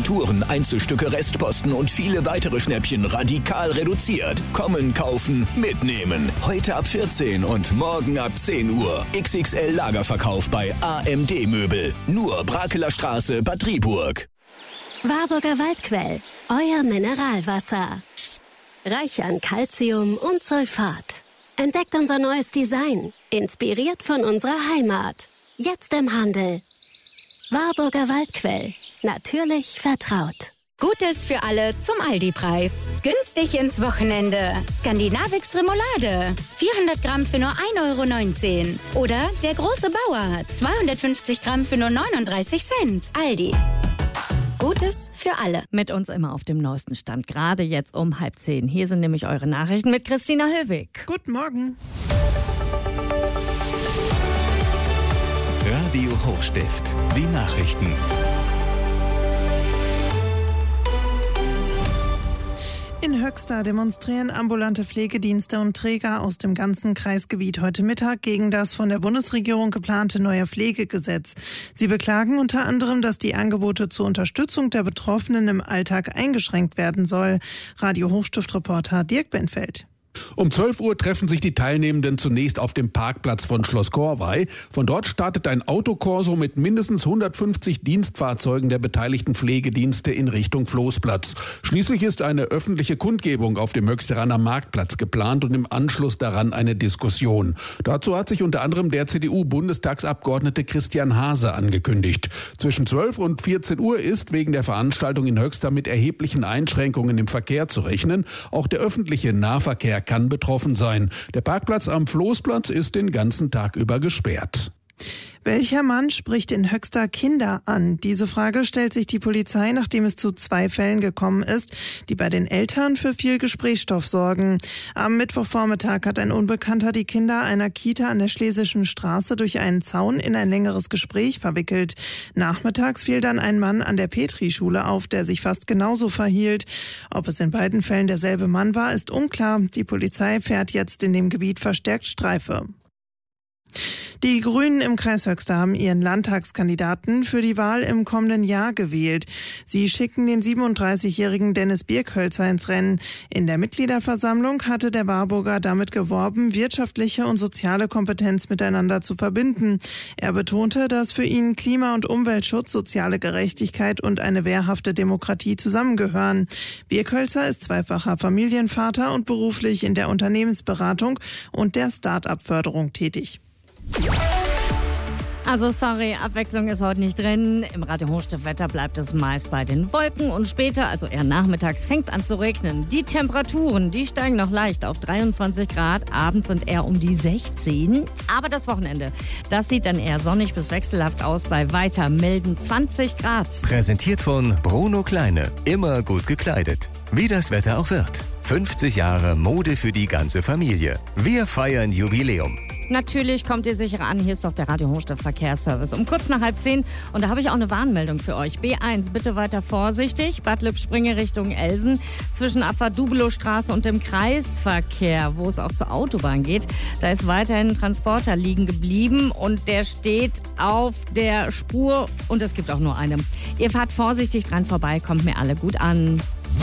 Retouren, Einzelstücke, Restposten und viele weitere Schnäppchen radikal reduziert. Kommen, kaufen, mitnehmen. Heute ab 14 und morgen ab 10 Uhr. XXL Lagerverkauf bei AMD Möbel. Nur Brakeler Straße, Bad Driburg. Warburger Waldquell, euer Mineralwasser. Reich an Calcium und Sulfat. Entdeckt unser neues Design, inspiriert von unserer Heimat. Jetzt im Handel. Warburger Waldquell, natürlich vertraut. Gutes für alle zum Aldi-Preis. Günstig ins Wochenende. Skandinavix Remoulade. 400 Gramm für nur 1,19 €. Oder der große Bauer. 250 Gramm für nur 39 Cent. Aldi. Gutes für alle. Mit uns immer auf dem neuesten Stand. Gerade jetzt um 9:30. Hier sind nämlich eure Nachrichten mit Christina Höwig. Guten Morgen. Radio Hochstift. Die Nachrichten. In Höxter demonstrieren ambulante Pflegedienste und Träger aus dem ganzen Kreisgebiet heute Mittag gegen das von der Bundesregierung geplante neue Pflegegesetz. Sie beklagen unter anderem, dass die Angebote zur Unterstützung der Betroffenen im Alltag eingeschränkt werden soll. Radio Hochstift-Reporter Dirk Benfeld. Um 12 Uhr treffen sich die Teilnehmenden zunächst auf dem Parkplatz von Schloss Korvey. Von dort startet ein Autokorso mit mindestens 150 Dienstfahrzeugen der beteiligten Pflegedienste in Richtung Floßplatz. Schließlich ist eine öffentliche Kundgebung auf dem Höxteraner Marktplatz geplant und im Anschluss daran eine Diskussion. Dazu hat sich unter anderem der CDU-Bundestagsabgeordnete Christian Hase angekündigt. Zwischen 12 und 14 Uhr ist wegen der Veranstaltung in Höxter mit erheblichen Einschränkungen im Verkehr zu rechnen. Auch der öffentliche Nahverkehr kann betroffen sein. Der Parkplatz am Floßplatz ist den ganzen Tag über gesperrt. Welcher Mann spricht in Höxter Kinder an? Diese Frage stellt sich die Polizei, nachdem es zu 2 Fällen gekommen ist, die bei den Eltern für viel Gesprächsstoff sorgen. Am Mittwochvormittag hat ein Unbekannter die Kinder einer Kita an der Schlesischen Straße durch einen Zaun in ein längeres Gespräch verwickelt. Nachmittags fiel dann ein Mann an der Petri-Schule auf, der sich fast genauso verhielt. Ob es in beiden Fällen derselbe Mann war, ist unklar. Die Polizei fährt jetzt in dem Gebiet verstärkt Streife. Die Grünen im Kreis Höxter haben ihren Landtagskandidaten für die Wahl im kommenden Jahr gewählt. Sie schicken den 37-jährigen Dennis Birkhölzer ins Rennen. In der Mitgliederversammlung hatte der Warburger damit geworben, wirtschaftliche und soziale Kompetenz miteinander zu verbinden. Er betonte, dass für ihn Klima- und Umweltschutz, soziale Gerechtigkeit und eine wehrhafte Demokratie zusammengehören. Birkhölzer ist zweifacher Familienvater und beruflich in der Unternehmensberatung und der Start-up-Förderung tätig. Also sorry, Abwechslung ist heute nicht drin. Im Radio Hochstift-Wetter bleibt es meist bei den Wolken und später, also eher nachmittags, fängt es an zu regnen. Die Temperaturen, die steigen noch leicht auf 23 Grad. Abends sind eher um die 16. Aber das Wochenende, das sieht dann eher sonnig bis wechselhaft aus bei weiter milden 20 Grad. Präsentiert von Bruno Kleine. Immer gut gekleidet. Wie das Wetter auch wird. 50 Jahre Mode für die ganze Familie. Wir feiern Jubiläum. Natürlich kommt ihr sicher an, hier ist doch der Radio Hochstift Verkehrsservice um kurz nach 9:30 und da habe ich auch eine Warnmeldung für euch. B1, bitte weiter vorsichtig, Bad Lippspringe Richtung Elsen, zwischen Abfahrt Dubelowstraße und dem Kreisverkehr, wo es auch zur Autobahn geht. Da ist weiterhin ein Transporter liegen geblieben und der steht auf der Spur und es gibt auch nur eine. Ihr fahrt vorsichtig dran vorbei, kommt mir alle gut an.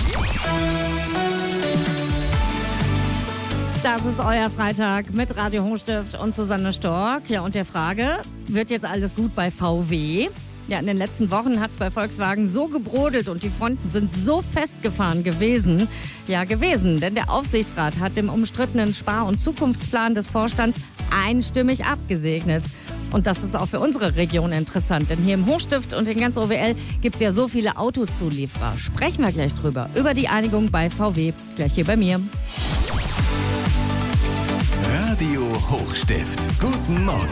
Das ist euer Freitag mit Radio Hochstift und Susanne Stork. Ja, und der Frage, wird jetzt alles gut bei VW? Ja, in den letzten Wochen hat es bei Volkswagen so gebrodelt und die Fronten sind so festgefahren gewesen. Ja, gewesen, denn der Aufsichtsrat hat dem umstrittenen Spar- und Zukunftsplan des Vorstands einstimmig abgesegnet. Und das ist auch für unsere Region interessant, denn hier im Hochstift und in ganz OWL gibt es ja so viele Autozulieferer. Sprechen wir gleich drüber, über die Einigung bei VW, gleich hier bei mir. Radio Hochstift. Guten Morgen.